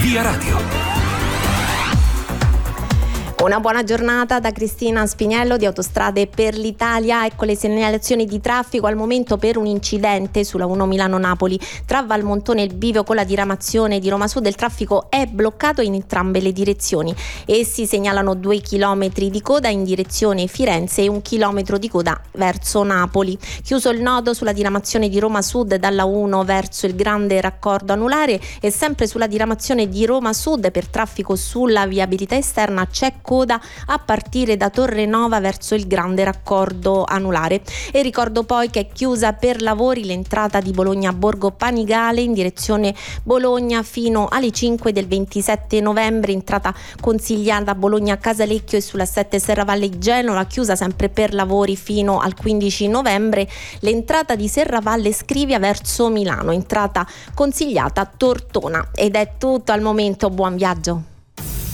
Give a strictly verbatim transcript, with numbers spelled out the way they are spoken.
Via Radio. Una buona giornata da Cristina Spiniello di Autostrade per l'Italia. Ecco le segnalazioni di traffico al momento per un incidente sulla uno Milano-Napoli. Tra Valmontone e il bivio con la diramazione di Roma Sud il traffico è bloccato in entrambe le direzioni. Essi segnalano due chilometri di coda in direzione Firenze e un chilometro di coda verso Napoli. Chiuso il nodo sulla diramazione di Roma Sud dalla uno verso il grande raccordo anulare e sempre sulla diramazione di Roma Sud per traffico sulla viabilità esterna c'è coda a partire da Torre Nova verso il grande raccordo anulare. E ricordo poi che è chiusa per lavori l'entrata di Bologna Borgo Panigale in direzione Bologna fino alle cinque del ventisette novembre, entrata consigliata Bologna Casalecchio e sulla sette Serravalle Genova, chiusa sempre per lavori fino al quindici novembre l'entrata di Serravalle Scrivia verso Milano, entrata consigliata Tortona. Ed è tutto al momento, buon viaggio.